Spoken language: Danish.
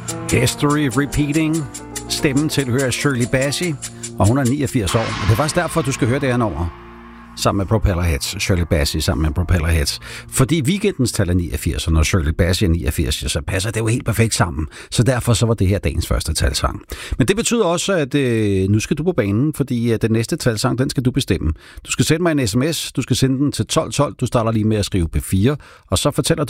History Repeating. Stemmen tilhører Shirley Bassey, og hun er 89 år. Og det er faktisk derfor, du skal høre det her nummer. Sammen med Propellerheads. Shirley Bassey sammen med Propellerheads. Fordi Weekendens tal er 89, og når Shirley Bassey er 89, så passer det jo helt perfekt sammen. Så derfor så var det her dagens første talsang. Men det betyder også, at nu skal du på banen, fordi den næste talsang, den skal du bestemme. Du skal sende mig en sms, du skal sende den til 1212, du starter lige med at skrive P4, og så fortæller